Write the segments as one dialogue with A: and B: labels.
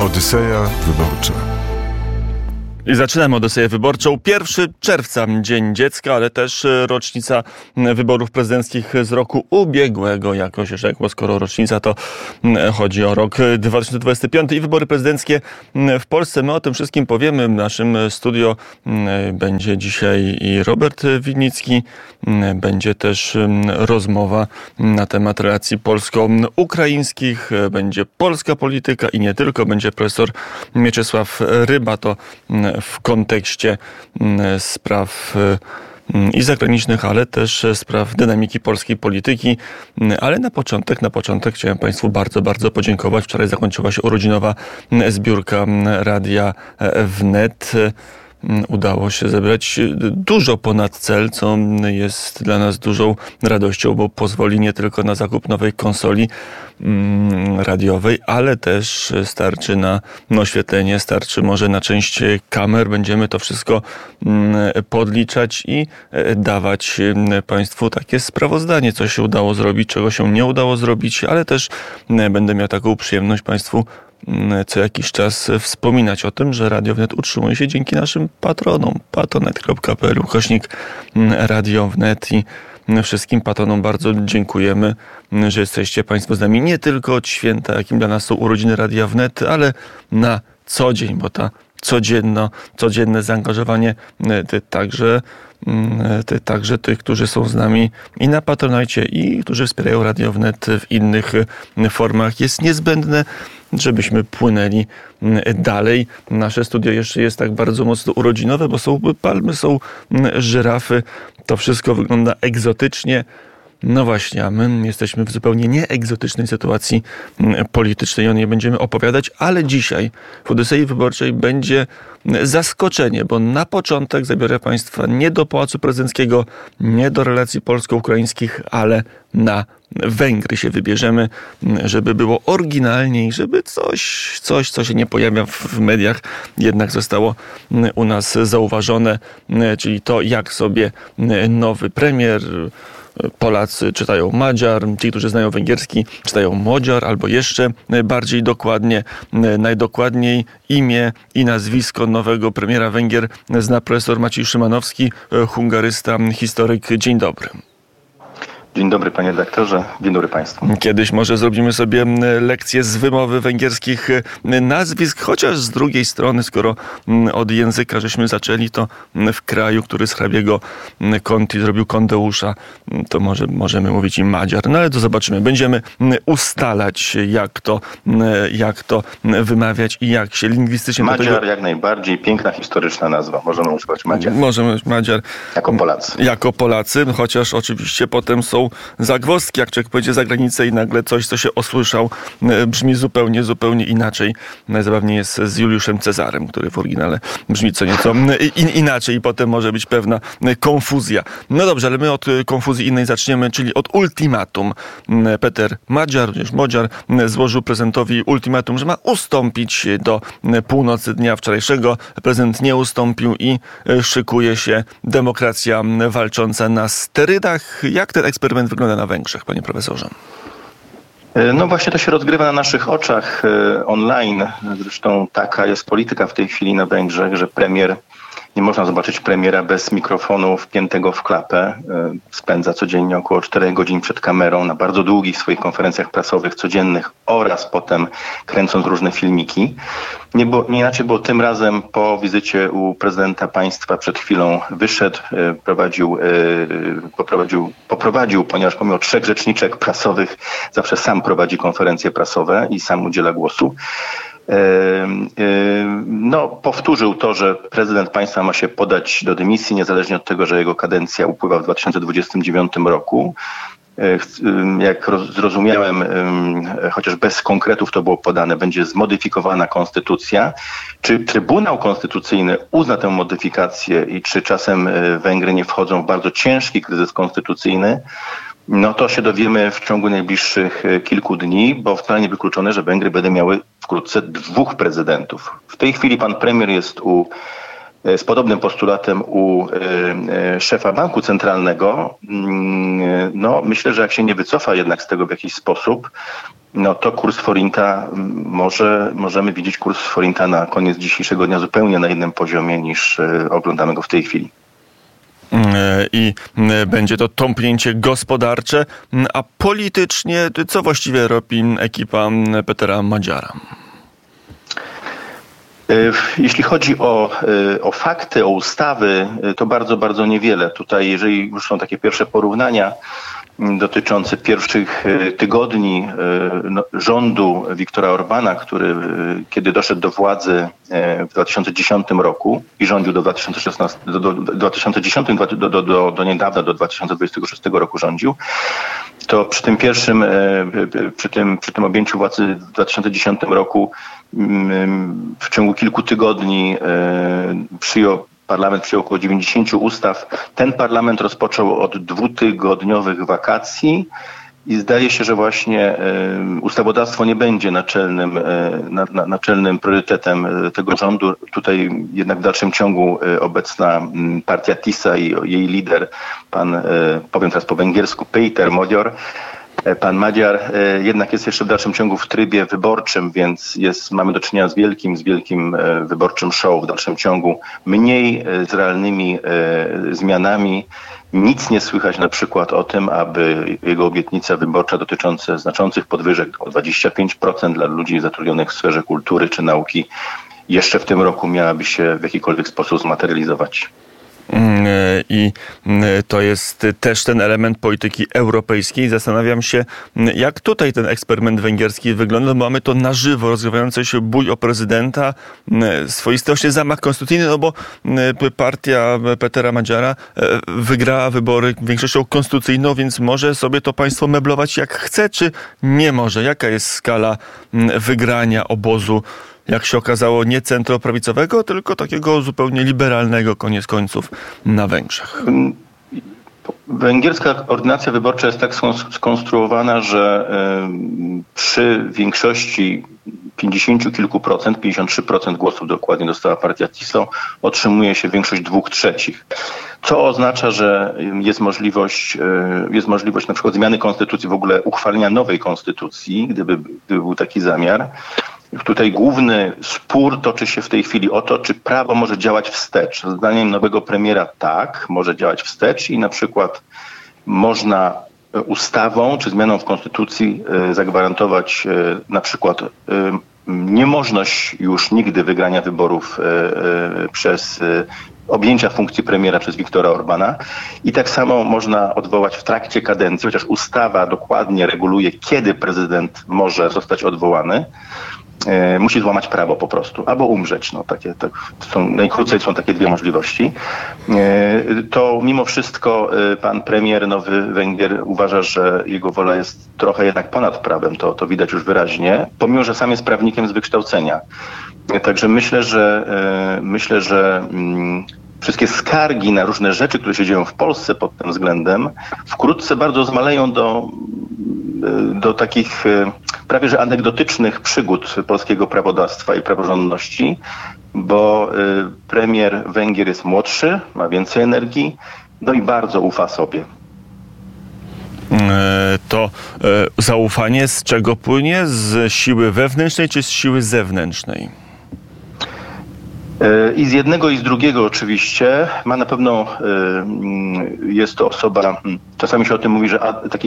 A: Odyseja Wyborcza.
B: I zaczynamy Odyseję Wyborczą. 1 czerwca, Dzień Dziecka, ale też rocznica wyborów prezydenckich z roku ubiegłego. Jak się rzekło, skoro rocznica, to chodzi o rok 2025 i wybory prezydenckie w Polsce. My o tym wszystkim powiemy. W naszym studio będzie dzisiaj i Robert Winnicki. Będzie też rozmowa na temat relacji polsko-ukraińskich. Będzie polska polityka i nie tylko. Będzie profesor Mieczysław Ryba. To w kontekście spraw i zagranicznych, ale też spraw dynamiki polskiej polityki. Ale na początek chciałem Państwu bardzo podziękować. Wczoraj zakończyła się urodzinowa zbiórka Radia Wnet. Udało się zebrać dużo ponad cel, co jest dla nas dużą radością, bo pozwoli nie tylko na zakup nowej konsoli radiowej, ale też starczy na oświetlenie, starczy może na część kamer. Będziemy to wszystko podliczać i dawać Państwu takie sprawozdanie, co się udało zrobić, czego się nie udało zrobić, ale też będę miał taką przyjemność Państwu co jakiś czas wspominać o tym, że Radio Wnet utrzymuje się dzięki naszym patronom. patronite.pl/Radio Wnet i wszystkim patronom bardzo dziękujemy, że jesteście Państwo z nami nie tylko od święta, jakim dla nas są urodziny Radia Wnet, ale co dzień, bo codzienne zaangażowanie także tych, którzy są z nami i na Patronite, i którzy wspierają Radio Wnet w innych formach, jest niezbędne, żebyśmy płynęli dalej. Nasze studio jeszcze jest tak bardzo mocno urodzinowe, bo są palmy, są żyrafy. To wszystko wygląda egzotycznie. No właśnie, a my jesteśmy w zupełnie nieegzotycznej sytuacji politycznej. O niej będziemy opowiadać, ale dzisiaj w Odysei Wyborczej będzie zaskoczenie, bo na początek zabiorę Państwa nie do Pałacu Prezydenckiego, nie do relacji polsko-ukraińskich, ale na Węgry się wybierzemy, żeby było oryginalniej, żeby coś, co się nie pojawia w mediach, jednak zostało u nas zauważone, czyli to, jak sobie nowy premier, Polacy czytają Magyar, ci, którzy znają węgierski, czytają Modziar, albo jeszcze bardziej dokładnie, najdokładniej imię i nazwisko nowego premiera Węgier zna profesor Maciej Szymanowski, hungarysta, historyk. Dzień dobry.
C: Dzień dobry, panie redaktorze. Dzień dobry państwu.
B: Kiedyś może zrobimy sobie lekcję z wymowy węgierskich nazwisk, chociaż z drugiej strony, skoro od języka żeśmy zaczęli, to w kraju, który z hrabiego Conti zrobił Kondeusza, to możemy mówić i Magyar. No ale to zobaczymy. Będziemy ustalać, jak to wymawiać i jak się lingwistycznie...
C: Magyar jak najbardziej. Piękna, historyczna nazwa. Możemy używać Magyar.
B: Możemy Magyar.
C: Jako Polacy.
B: Chociaż oczywiście potem są zagwozdki, jak człowiek pojedzie za granicę i nagle coś, co się osłyszał, brzmi zupełnie inaczej. Najzabawniej jest z Juliuszem Cezarem, który w oryginale brzmi co nieco inaczej i potem może być pewna konfuzja. No dobrze, ale my od konfuzji innej zaczniemy, czyli od ultimatum. Peter Magyar, również Modziar, złożył prezydentowi ultimatum, że ma ustąpić do północy dnia wczorajszego. Prezydent nie ustąpił i szykuje się demokracja walcząca na sterydach. Jak ten eksperyment wygląda na Węgrzech, panie profesorze?
C: No właśnie to się rozgrywa na naszych oczach online. Zresztą taka jest polityka w tej chwili na Węgrzech, że nie można zobaczyć premiera bez mikrofonu wpiętego w klapę. Spędza codziennie około 4 godzin przed kamerą na bardzo długich swoich konferencjach prasowych codziennych oraz potem kręcąc różne filmiki. Nie inaczej było tym razem po wizycie u prezydenta państwa. Przed chwilą wyszedł, poprowadził, ponieważ pomimo 3 rzeczniczek prasowych zawsze sam prowadzi konferencje prasowe i sam udziela głosu. Powtórzył to, że prezydent państwa ma się podać do dymisji, niezależnie od tego, że jego kadencja upływa w 2029 roku. Jak zrozumiałem, chociaż bez konkretów to było podane, będzie zmodyfikowana konstytucja. Czy Trybunał Konstytucyjny uzna tę modyfikację i czy czasem Węgry nie wchodzą w bardzo ciężki kryzys konstytucyjny? No to się dowiemy w ciągu najbliższych kilku dni, bo wcale nie wykluczone, że Węgry będą miały wkrótce 2 prezydentów. W tej chwili pan premier jest z podobnym postulatem u szefa Banku Centralnego. No, myślę, że jak się nie wycofa jednak z tego w jakiś sposób, no to kurs forinta, możemy widzieć kurs forinta na koniec dzisiejszego dnia zupełnie na innym poziomie niż oglądamy go w tej chwili.
B: I będzie to tąpnięcie gospodarcze, a politycznie co właściwie robi ekipa Petera Madziara?
C: Jeśli chodzi o fakty, o ustawy, to bardzo, bardzo niewiele. Tutaj, jeżeli już są takie pierwsze porównania dotyczące pierwszych tygodni rządu Viktora Orbána, który kiedy doszedł do władzy w 2010 roku i rządził do 2016, do 2010 do niedawna, do 2026 roku rządził, to przy tym pierwszym, przy tym objęciu władzy w 2010 roku w ciągu kilku tygodni Parlament przyjął około 90 ustaw. Ten parlament rozpoczął od 2-tygodniowych wakacji i zdaje się, że właśnie ustawodawstwo nie będzie naczelnym priorytetem tego rządu. Tutaj jednak w dalszym ciągu obecna partia TISA i jej lider, powiem teraz po węgiersku, Péter Magyar, pan Magyar jednak jest jeszcze w dalszym ciągu w trybie wyborczym, więc mamy do czynienia z wielkim wyborczym show w dalszym ciągu. Mniej z realnymi zmianami. Nic nie słychać na przykład o tym, aby jego obietnica wyborcza dotycząca znaczących podwyżek o 25% dla ludzi zatrudnionych w sferze kultury czy nauki jeszcze w tym roku miałaby się w jakikolwiek sposób zmaterializować.
B: I to jest też ten element polityki europejskiej. Zastanawiam się, jak tutaj ten eksperyment węgierski wygląda. Mamy to na żywo rozgrywający się bój o prezydenta, swoisty właśnie zamach konstytucyjny, no bo partia Petera Madziara wygrała wybory większością konstytucyjną, więc może sobie to państwo meblować jak chce, czy nie może? Jaka jest skala wygrania obozu, jak się okazało, nie centroprawicowego, tylko takiego zupełnie liberalnego koniec końców na Węgrzech?
C: Węgierska ordynacja wyborcza jest tak skonstruowana, że przy większości 50 kilku procent, 53% głosów dokładnie dostała partia TISO, otrzymuje się większość 2/3. Co oznacza, że jest możliwość na przykład zmiany konstytucji, w ogóle uchwalenia nowej konstytucji, gdyby był taki zamiar. Tutaj główny spór toczy się w tej chwili o to, czy prawo może działać wstecz. Zdaniem nowego premiera tak, może działać wstecz i na przykład można ustawą czy zmianą w konstytucji zagwarantować na przykład niemożność już nigdy wygrania wyborów przez objęcia funkcji premiera przez Viktora Orbána i tak samo można odwołać w trakcie kadencji, chociaż ustawa dokładnie reguluje, kiedy prezydent może zostać odwołany. Musi złamać prawo po prostu, albo umrzeć. Najkrócej są takie dwie możliwości. To mimo wszystko pan premier, nowy Węgier, uważa, że jego wola jest trochę jednak ponad prawem. To widać już wyraźnie, pomimo że sam jest prawnikiem z wykształcenia. Także myślę, że wszystkie skargi na różne rzeczy, które się dzieją w Polsce pod tym względem, wkrótce bardzo zmaleją do takich prawie że anegdotycznych przygód polskiego prawodawstwa i praworządności, bo premier Węgier jest młodszy, ma więcej energii, no i bardzo ufa sobie.
B: To zaufanie z czego płynie? Z siły wewnętrznej czy z siły zewnętrznej?
C: I z jednego i z drugiego oczywiście. Ma na pewno, jest to osoba, czasami się o tym mówi, że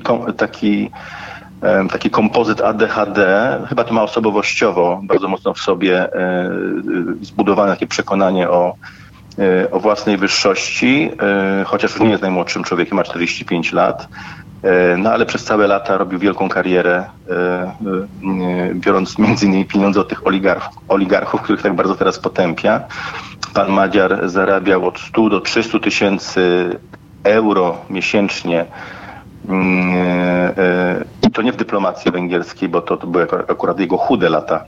C: taki kompozyt ADHD, chyba to ma osobowościowo bardzo mocno w sobie zbudowane takie przekonanie o własnej wyższości, chociaż już nie jest najmłodszym człowiekiem, ma 45 lat. No ale przez całe lata robił wielką karierę, biorąc między innymi pieniądze od tych oligarchów, których tak bardzo teraz potępia. Pan Magyar zarabiał od 100 do 300 tysięcy euro miesięcznie. I to nie w dyplomacji węgierskiej, bo to były akurat jego chude lata.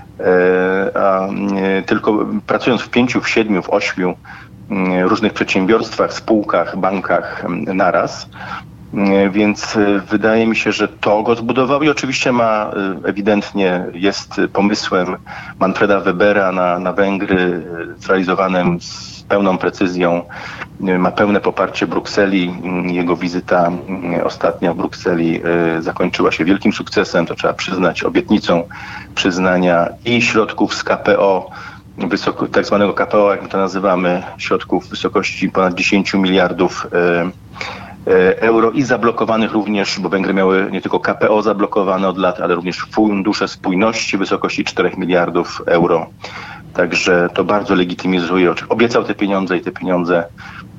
C: Tylko pracując w 5, w 7, w 8 różnych przedsiębiorstwach, spółkach, bankach naraz. Więc wydaje mi się, że to go zbudowało i oczywiście ewidentnie jest pomysłem Manfreda Webera na Węgry zrealizowanym pełną precyzją, ma pełne poparcie Brukseli. Jego wizyta ostatnia w Brukseli zakończyła się wielkim sukcesem, to trzeba przyznać, obietnicą przyznania i środków z KPO, tak zwanego KPO, jak my to nazywamy, środków w wysokości ponad 10 miliardów euro i zablokowanych również, bo Węgry miały nie tylko KPO zablokowane od lat, ale również fundusze spójności w wysokości 4 miliardów euro. Także to bardzo legitymizuje. Obiecał te pieniądze i te pieniądze